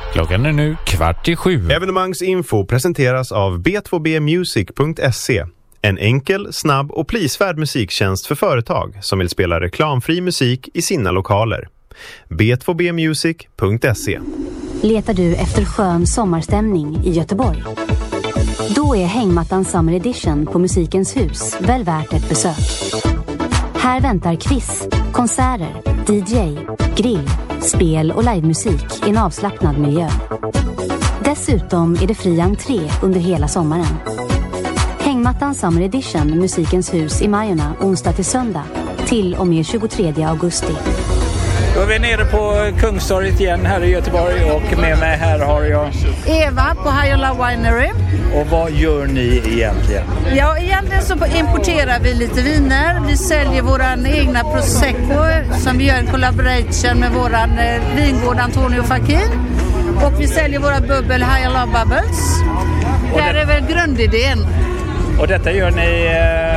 Klockan är nu 6:15. Evenemangsinfo presenteras av b2bmusic.se. En enkel, snabb och prisvärd musiktjänst för företag som vill spela reklamfri musik i sina lokaler. b2bmusic.se. Letar du efter skön sommarstämning i Göteborg? Då är Hängmattan Summer Edition på Musikens hus väl värt ett besök. Här väntar quiz, konserter, DJ, grill, spel och livemusik i en avslappnad miljö. Dessutom är det fri entré under hela sommaren. Hängmattan Summer Edition Musikens hus i Majorna onsdag till söndag till och med 23 augusti. Då är vi nere på Kungstorget igen här i Göteborg och med mig här har jag Eva på High Winery. Och vad gör ni egentligen? Ja, egentligen så importerar vi lite viner. Vi säljer våran egna Prosecco som vi gör en collaboration med våran vingård Antonio Fachin. Och vi säljer våra bubbel High Love Bubbles. Det här är väl grundidén. Och detta gör ni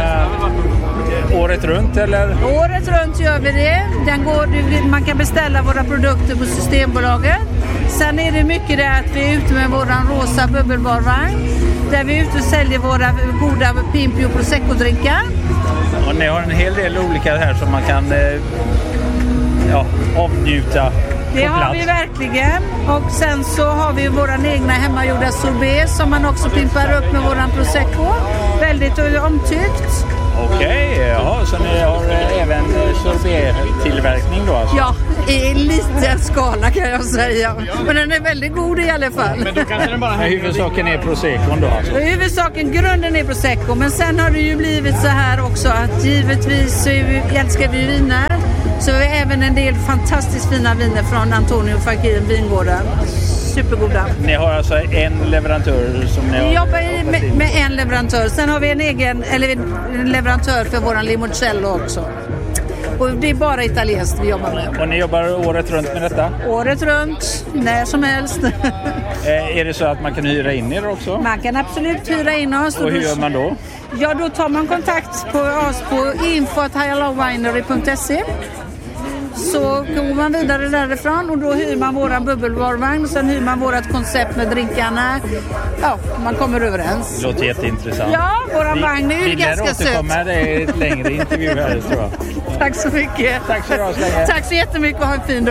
året runt eller? Året runt gör vi det. Man kan beställa våra produkter på Systembolaget. Sen är det mycket det att vi är ute med våran rosa bubbelbarvagn. Där vi är ute och säljer våra goda Pimpio Prosecco-drinkar. Och ni har en hel del olika här som man kan avnjuta. Det har vi verkligen. Och sen så har vi våran egna hemmagjorda sorbet som man också pimpar upp med våran Prosecco. Väldigt omtyckt. Okej, så ni har även sorbet-tillverkning då alltså? Ja, i liten skala kan jag säga. Men den är väldigt god i alla fall. Men då kanske den bara huvudsaken är Prosecco då alltså? Grunden är Prosecco. Men sen har det ju blivit så här också att givetvis älskar vi viner. Så vi har även en del fantastiskt fina viner från Antonio Fachin vingården. Supergoda. Ni har alltså en leverantör som ni har... Vi jobbar med en leverantör. Sen har vi en leverantör för våran limoncello också. Och det är bara italienskt vi jobbar med. Och ni jobbar året runt med detta? Året runt, när som helst. Är det så att man kan hyra in er också? Man kan absolut hyra in oss. Och hur gör man då? Ja, då tar man kontakt på oss på info@highlovewinery.se. Så går man vidare därifrån och då hyr man våran bubbelvarvagn och sen hyr man vårat koncept med drinkarna. Ja, man kommer överens. Det låter jätteintressant. Ja, våran vagn är ju ganska söt. Det är ett längre intervju här tror jag. Tack så mycket. Tack så mycket. Tack så jättemycket och ha en fin dag.